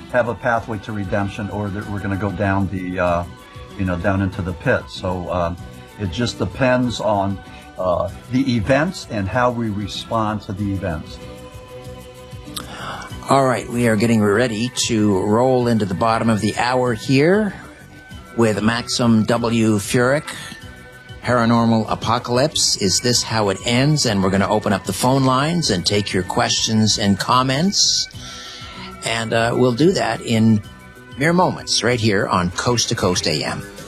have a pathway to redemption, or that we're going to go down the, down into the pit. So it just depends on the events and how we respond to the events. All right, we are getting ready to roll into the bottom of the hour here with Maxim W. Furyk, Paranormal Apocalypse. Is this how it ends? And we're going to open up the phone lines and take your questions and comments. And we'll do that in mere moments right here on Coast to Coast AM.